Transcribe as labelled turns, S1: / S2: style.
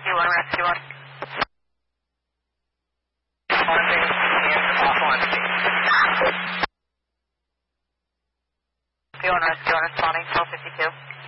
S1: Rescue 1, Rescue 1. Launching and off launching. Rescue 1, responding, 1252.